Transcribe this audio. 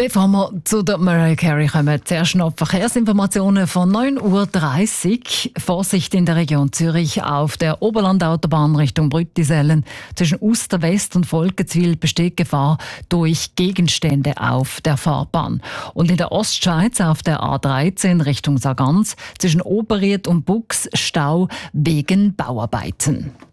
Bevor wir zu der Mariah Carey kommen, zuerst noch Verkehrsinformationen von 9:30 Uhr. Vorsicht in der Region Zürich auf der Oberlandautobahn Richtung Brüttisellen. Zwischen Uster West und Volkenswil besteht Gefahr durch Gegenstände auf der Fahrbahn. Und in der Ostschweiz auf der A13 Richtung Sargans zwischen Oberried und Bux Stau wegen Bauarbeiten.